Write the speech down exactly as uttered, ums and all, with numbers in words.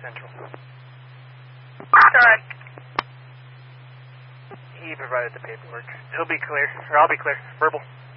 Central. Alright. He provided the paperwork. He'll be clear, or I'll be clear. Verbal.